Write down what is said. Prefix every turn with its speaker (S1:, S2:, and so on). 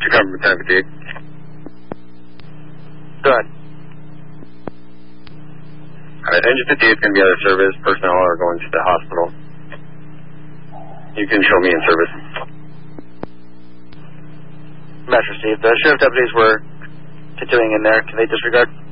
S1: Chicago Battalion Fatigue.
S2: Go ahead.
S1: Alright, Engine 58 is going to be out of service. Personnel are going to the hospital. You can show me in service.
S2: Master Steve, the sheriff deputies were continuing in there. Can they disregard?